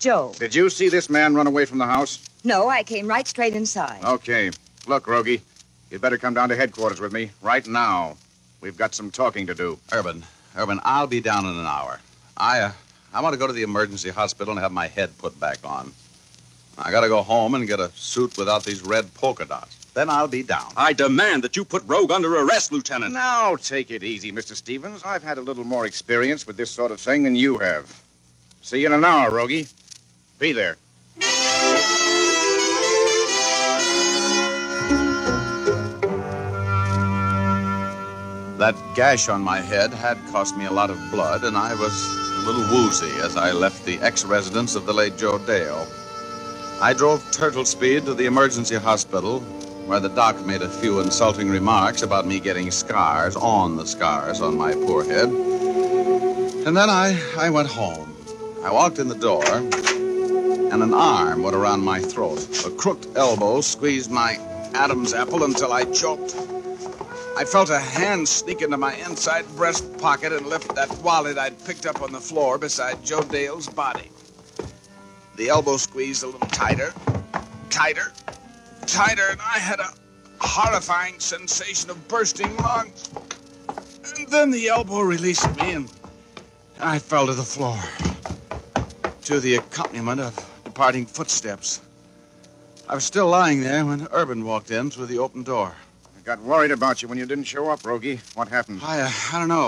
Joe. Did you see this man run away from the house? No, I came right straight inside. Okay. Look, Rogie, you'd better come down to headquarters with me right now. We've got some talking to do. Urban, I'll be down in an hour. I want to go to the emergency hospital and have my head put back on. I got to go home and get a suit without these red polka dots. Then I'll be down. I demand that you put Rogue under arrest, Lieutenant. Now, take it easy, Mr. Stevens. I've had a little more experience with this sort of thing than you have. See you in an hour, Rogie. Be there. That gash on my head had cost me a lot of blood, and I was a little woozy as I left the ex-residence of the late Joe Dale. I drove turtle speed to the emergency hospital, where the doc made a few insulting remarks about me getting scars on my poor head. And then I went home. I walked in the door, and an arm went around my throat. A crooked elbow squeezed my Adam's apple until I choked. I felt a hand sneak into my inside breast pocket and lift that wallet I'd picked up on the floor beside Joe Dale's body. The elbow squeezed a little tighter, and I had a horrifying sensation of bursting lungs. And then the elbow released me, and I fell to the floor, to the accompaniment of departing footsteps. I was still lying there when Urban walked in through the open door. I got worried about you when you didn't show up, Rogie. What happened? I don't know.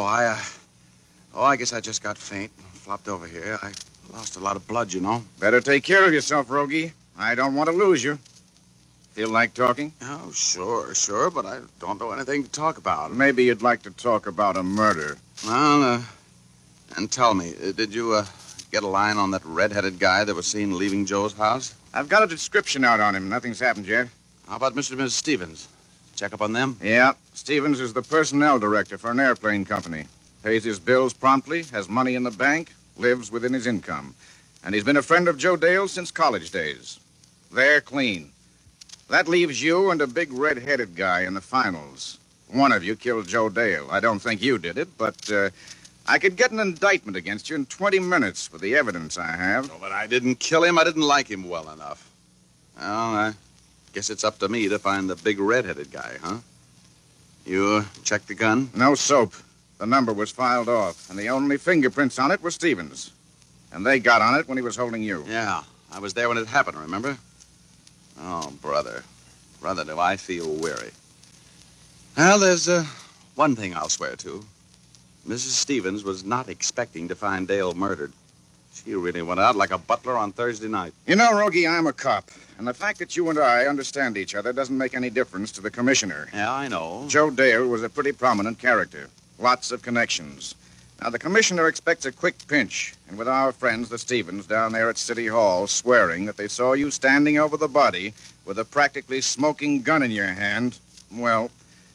I guess I just got faint and flopped over here. I lost a lot of blood, you know. Better take care of yourself, Rogie. I don't want to lose you. Feel like talking? Oh, sure, but I don't know anything to talk about. Maybe you'd like to talk about a murder. Well, and tell me, did you get a line on that red-headed guy that was seen leaving Joe's house? I've got a description out on him. Nothing's happened yet. How about Mr. and Mrs. Stevens? Check up on them? Yeah. Stevens is the personnel director for an airplane company. Pays his bills promptly, has money in the bank, lives within his income. And he's been a friend of Joe Dale since college days. They're clean. That leaves you and a big red-headed guy in the finals. One of you killed Joe Dale. I don't think you did it, but I could get an indictment against you in 20 minutes with the evidence I have. Oh, but I didn't kill him. I didn't like him well enough. Well, I guess it's up to me to find the big red-headed guy, huh? You checked the gun? No soap. The number was filed off, and the only fingerprints on it were Stevens. And they got on it when he was holding you. Yeah, I was there when it happened, remember? Oh, brother, do I feel weary. Well, there's one thing I'll swear to. Mrs. Stevens was not expecting to find Dale murdered. She really went out like a butler on Thursday night. You know, Rogie, I'm a cop, and the fact that you and I understand each other doesn't make any difference to the commissioner. Yeah, I know. Joe Dale was a pretty prominent character. Lots of connections. Now, the commissioner expects a quick pinch, and with our friends, the Stevens, down there at City Hall, swearing that they saw you standing over the body with a practically smoking gun in your hand, well,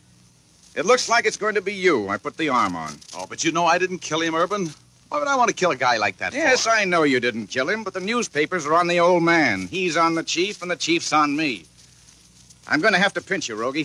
it looks like it's going to be you I put the arm on. Oh, but you know I didn't kill him, Urban. Why would I want to kill a guy like that Yes, for? I know you didn't kill him, but the newspapers are on the old man. He's on the chief, and the chief's on me. I'm going to have to pinch you, Rogie.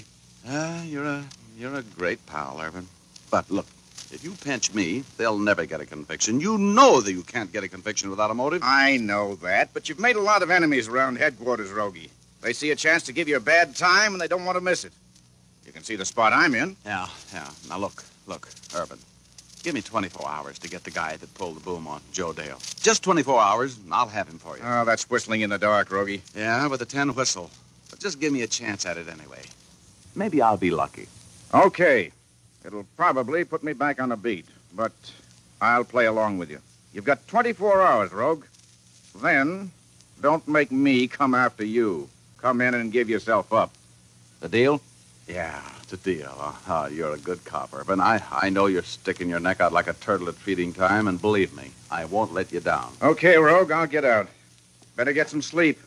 You're a great pal, Urban. But look, if you pinch me, they'll never get a conviction. You know that you can't get a conviction without a motive. I know that, but you've made a lot of enemies around headquarters, Rogie. They see a chance to give you a bad time, and they don't want to miss it. You can see the spot I'm in. Yeah. Now, look, Urban. Give me 24 hours to get the guy that pulled the boom on Joe Dale. Just 24 hours, and I'll have him for you. Oh, that's whistling in the dark, Rogie. Yeah, with a 10 whistle. But just give me a chance at it anyway. Maybe I'll be lucky. Okay. It'll probably put me back on the beat, but I'll play along with you. You've got 24 hours, Rogue. Then, don't make me come after you. Come in and give yourself up. The deal? Yeah, it's a deal. You're a good cop, Urban. I know you're sticking your neck out like a turtle at feeding time, and believe me, I won't let you down. Okay, Rogue, I'll get out. Better get some sleep.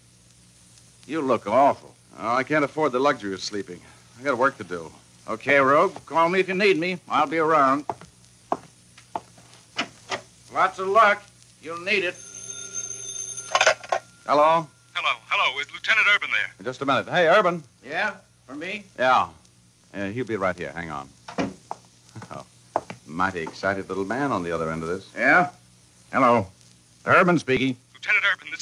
You look awful. Oh, I can't afford the luxury of sleeping. I got work to do. Okay, Rogue, call me if you need me. I'll be around. Lots of luck. You'll need it. Hello? Hello. Is Lieutenant Urban there? Just a minute. Hey, Urban. Yeah? For me? Yeah, he'll be right here. Hang on. Oh, mighty excited little man on the other end of this. Yeah? Hello. Urban speaking. Lieutenant Urban, this